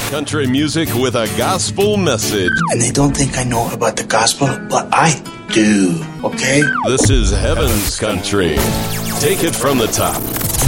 Country music with a gospel message. And they don't think I know about the gospel, but I do, okay? This is Heaven's Country. Take it from the top.